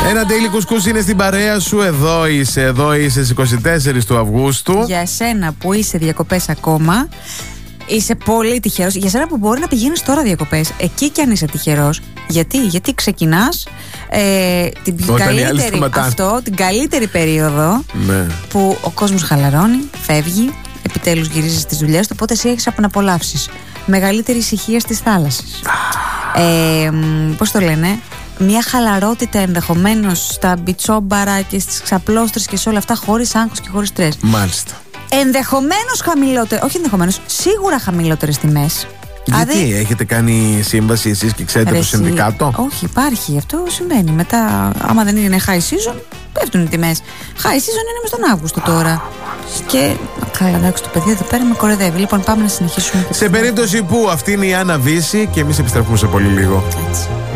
Ένα daily κουσκούς είναι στην παρέα σου. Εδώ είσαι στις 24 του Αυγούστου. Για εσένα που είσαι διακοπές ακόμα, είσαι πολύ τυχερός. Για σένα που μπορεί να πηγαίνεις τώρα διακοπές, εκεί κι αν είσαι τυχερός. Γιατί ξεκινάς την καλύτερη περίοδο, ναι, που ο κόσμος χαλαρώνει, φεύγει, επιτέλους γυρίζει στις δουλειές του, οπότε εσύ έχεις να απολαύσεις μεγαλύτερη ησυχία στις θάλασσες. Πώς το λένε, μια χαλαρότητα ενδεχομένως στα μπιτσόμπαρα και στις ξαπλώστρες και σε όλα αυτά, χωρίς άγχος και χωρίς στρες. Μάλιστα. Ενδεχομένως σίγουρα χαμηλότερες τιμές. Γιατί έχετε κάνει σύμβαση εσείς και ξέρετε το συνδικάτο? Όχι, υπάρχει, αυτό σημαίνει. Μετά, άμα δεν είναι high season, πέφτουν οι τιμές. High season είναι μες τον Αύγουστο τώρα. Και καλά, εντάξει, το παιδί εδώ πέρα με κορεδεύει. Λοιπόν, πάμε να συνεχίσουμε. Σε περίπτωση που αυτή είναι η Άννα Βύση, και εμείς επιστρέφουμε σε πολύ λίγο. Έτσι.